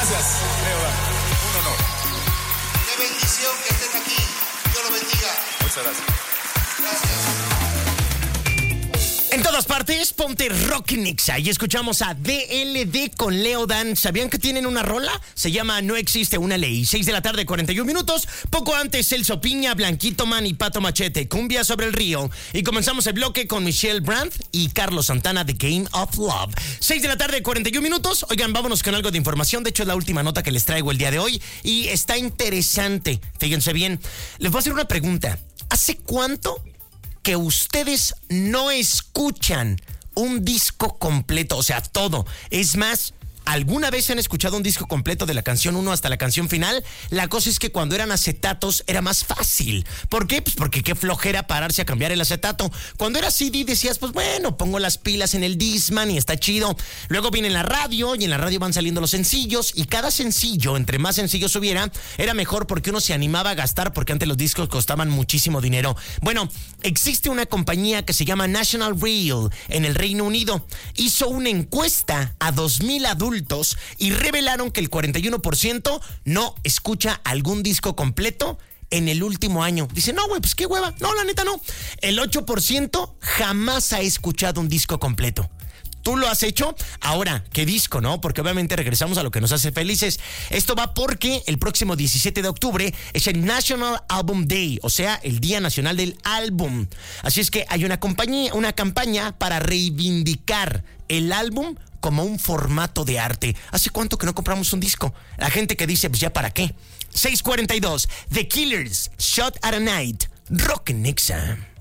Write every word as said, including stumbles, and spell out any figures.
Gracias, Leodan. Un honor. Qué bendición que estés aquí. Dios lo bendiga. Muchas gracias. Gracias. En todas partes, ponte Rock Nixa y escuchamos a D L D con Leodan. ¿Sabían que tienen una rola? Se llama No Existe Una Ley. seis de la tarde, cuarenta y un minutos. Poco antes, Celso Piña, Blanquito Man y Pato Machete, Cumbia sobre el río. Y comenzamos el bloque con Michelle Brandt y Carlos Santana, The Game of Love. seis de la tarde, cuarenta y un minutos. Oigan, vámonos con algo de información. De hecho, es la última nota que les traigo el día de hoy. Y está interesante. Fíjense bien. Les voy a hacer una pregunta. ¿Hace cuánto que ustedes no escuchan un disco completo? O sea, todo. Es más, ¿alguna vez han escuchado un disco completo de la canción uno hasta la canción final? La cosa es que cuando eran acetatos era más fácil. ¿Por qué? Pues porque qué flojera pararse a cambiar el acetato. Cuando era C D decías, pues bueno, pongo las pilas en el Discman y está chido. Luego viene la radio y en la radio van saliendo los sencillos y cada sencillo, entre más sencillos hubiera, era mejor porque uno se animaba a gastar porque antes los discos costaban muchísimo dinero. Bueno, existe una compañía que se llama National Rail en el Reino Unido. Hizo una encuesta a dos mil adultos y revelaron que el cuarenta y uno por ciento no escucha algún disco completo en el último año. Dice, no, güey, pues qué hueva. No, la neta no. El ocho por ciento jamás ha escuchado un disco completo. ¿Tú lo has hecho? Ahora, ¿qué disco, no? Porque obviamente regresamos a lo que nos hace felices. Esto va porque el próximo diecisiete de octubre es el National Album Day, o sea, el Día Nacional del Álbum. Así es que hay una compañía, una campaña para reivindicar el álbum como un formato de arte. ¿Hace cuánto que no compramos un disco? La gente que dice, pues ya para qué. seis cuarenta y dos, The Killers, Shot at a Night, Rock Nixa.